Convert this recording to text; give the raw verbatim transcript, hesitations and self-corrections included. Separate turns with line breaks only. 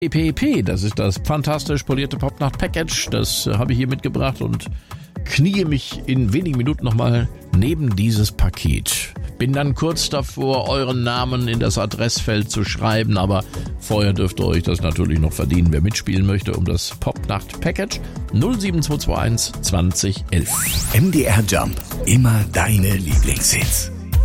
E P E P, das ist das fantastisch polierte Popnacht-Package. Das äh, habe ich hier mitgebracht und knie mich in wenigen Minuten nochmal neben dieses Paket. Bin dann kurz davor, euren Namen in das Adressfeld zu schreiben, aber vorher dürft ihr euch das natürlich noch verdienen, wer mitspielen möchte, um das Popnacht-Package null sieben zwei zwei eins zwanzig elf.
M D R Jump, immer deine Lieblingshits.